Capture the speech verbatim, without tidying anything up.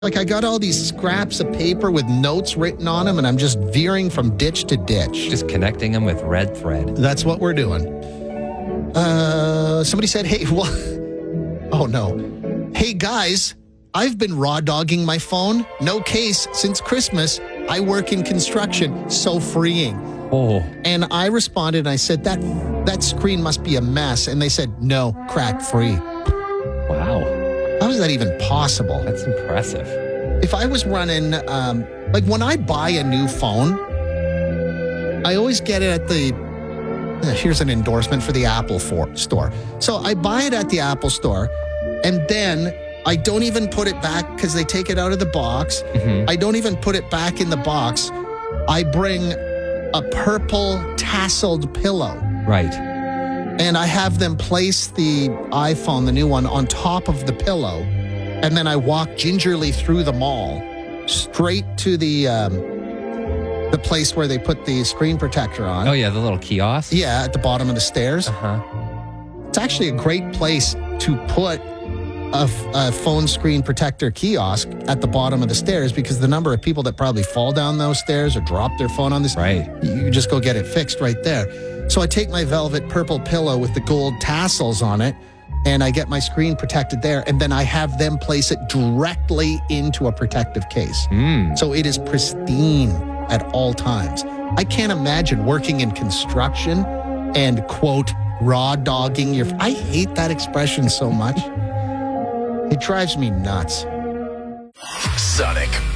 Like, I got all these scraps of paper with notes written on them, and I'm just veering from ditch to ditch. Just connecting them with red thread. That's what we're doing. Uh, somebody said, hey, what? Oh, no. Hey, guys, I've been raw dogging my phone. No case since Christmas. I work in construction. So freeing. Oh. And I responded, and I said, that, that screen must be a mess. And they said, no, crack free. Wow. How is that even possible? That's impressive. If I was running, um, like when I buy a new phone, I always get it at the, uh, here's an endorsement for the Apple for, store. So I buy it at the Apple store, and then I don't even put it back because they take it out of the box. Mm-hmm. I don't even put it back in the box. I bring a purple tasseled pillow. Right. And I have them place the iPhone, the new one, on top of the pillow. And then I walk gingerly through the mall, straight to the um, the place where they put the screen protector on. Oh, yeah, the little kiosk? Yeah, at the bottom of the stairs. Uh-huh. It's actually a great place to put a, a phone screen protector kiosk at the bottom of the stairs, because the number of people that probably fall down those stairs or drop their phone on this, right. You just go get it fixed right there. So I take my velvet purple pillow with the gold tassels on it, and I get my screen protected there, and then I have them place it directly into a protective case. Mm. So it is pristine at all times. I can't imagine working in construction and, quote, raw dogging your... I hate that expression so much. It drives me nuts. Sonic